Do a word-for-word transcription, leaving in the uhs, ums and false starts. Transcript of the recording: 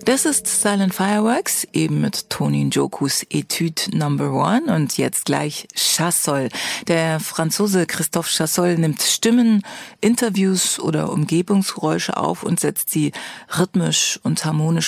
Das ist Silent Fireworks, eben mit Tony Njokus Etude Number One und jetzt gleich Chasseul. Der Franzose Christophe Chasseul nimmt Stimmen, Interviews oder Umgebungsgeräusche auf und setzt sie rhythmisch und harmonisch